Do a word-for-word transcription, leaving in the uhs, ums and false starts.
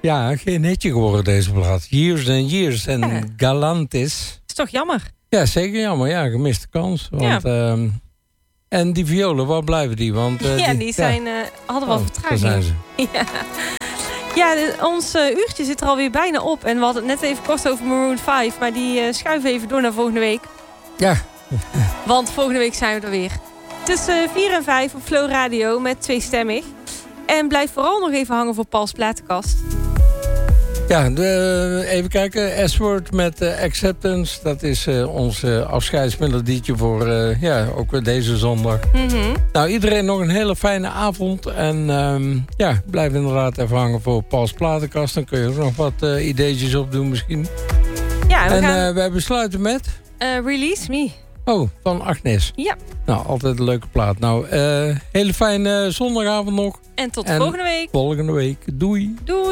Ja, geen hitje geworden deze plaat. Years and Years en ja. Galantis. Is toch jammer? Ja, zeker jammer. Ja, gemiste kans. Want, ja. um, en die violen, waar blijven die? Want, uh, ja, die, die zijn, ja. uh, hadden wel oh, vertraging. Daar zijn ze. Ja, ja de, ons uh, uurtje zit er alweer bijna op. En we hadden het net even kort over Maroon vijf. Maar die uh, schuiven even door naar volgende week. Ja. Want volgende week zijn we er weer. Tussen vier en vijf op Flow Radio met tweestemmig. En blijf vooral nog even hangen voor Pauls platenkast. Ja, de, even kijken. S-Word met uh, Acceptance. Dat is uh, ons uh, afscheidsmelodietje voor uh, ja, ook weer deze zondag. Mm-hmm. Nou, iedereen nog een hele fijne avond. En um, ja, blijf inderdaad even hangen voor Pauls platenkast. Dan kun je ook nog wat uh, ideetjes opdoen misschien. Ja, we en gaan... uh, wij besluiten met... Uh, Release Me. Oh, van Agnes. Ja. Nou, altijd een leuke plaat. Nou, uh, hele fijne zondagavond nog. En tot en volgende week. volgende week. Doei. Doei.